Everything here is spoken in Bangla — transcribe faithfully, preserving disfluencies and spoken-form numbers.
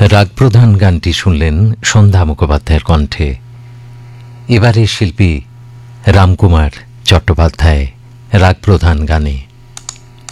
রাগপ্রধান গানটি শুনলেন সন্ধ্যা মুখোপাধ্যায়ের কণ্ঠে। এবারে শিল্পী রামকুমার চট্টোপাধ্যায় রাগপ্রধান গানে।